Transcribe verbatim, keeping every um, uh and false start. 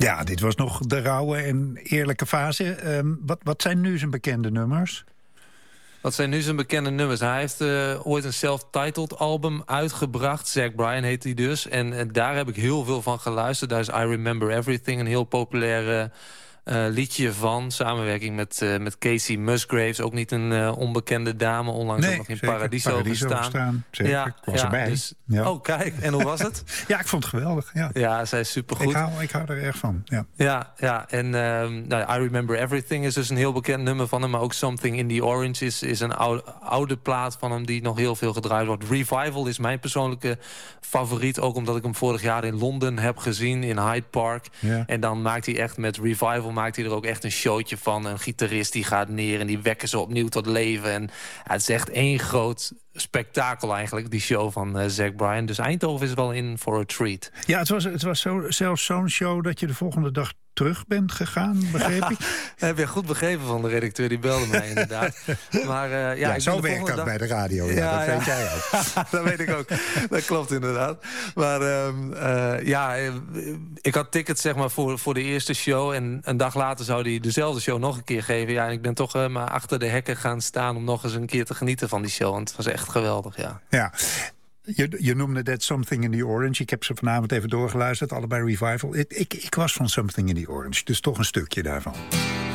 Ja, dit was nog de rauwe en eerlijke fase. Um, wat, wat zijn nu zijn bekende nummers? Wat zijn nu zijn bekende nummers? Hij heeft uh, ooit een self-titled album uitgebracht. Zach Bryan heet hij dus. En, en daar heb ik heel veel van geluisterd. Daar is I Remember Everything een heel populaire uh, liedje van. Samenwerking met, uh, met Casey Musgraves. Ook niet een uh, onbekende dame. Onlangs nee, ook nog in zeker. Paradiso, Paradiso gestaan. gestaan. Zeker, ja, ik was ja, erbij. Dus, ja. Oh, kijk. En hoe was het? Ja, ik vond het geweldig. Ja, ja zij is supergoed. Ik hou, ik hou er erg van. Ja, ja, ja. En uh, nou, I Remember Everything is dus een heel bekend nummer van hem. Maar ook Something in the Orange is, is een oude, oude plaat van hem die nog heel veel gedraaid wordt. Revival is mijn persoonlijke favoriet. Ook omdat ik hem vorig jaar in Londen heb gezien, in Hyde Park. Ja. En dan maakt hij echt met Revival maakt hij er ook echt een showtje van. Een gitarist die gaat neer en die wekken ze opnieuw tot leven. En ja, het is echt één groot spektakel eigenlijk, die show van uh, Zach Bryan. Dus Eindhoven is wel in for a treat. Ja, het was, het was zo, zelfs zo'n show dat je de volgende dag terug bent gegaan, begreep ik? Dat heb je goed begrepen van de redacteur, die belde mij inderdaad. Maar, uh, ja, ja, ik zo werkt dat dag... bij de radio, ja, ja dat ja. weet jij ook. Dat weet ik ook, dat klopt inderdaad. Maar um, uh, ja, ik had tickets zeg maar voor, voor de eerste show en een dag later zou hij dezelfde show nog een keer geven. Ja, en ik ben toch uh, maar achter de hekken gaan staan om nog eens een keer te genieten van die show. Want het was echt geweldig, ja. Ja. Je, je noemde That Something in the Orange. Ik heb ze vanavond even doorgeluisterd, allebei Revival. Ik, ik, ik was van Something in the Orange, dus toch een stukje daarvan.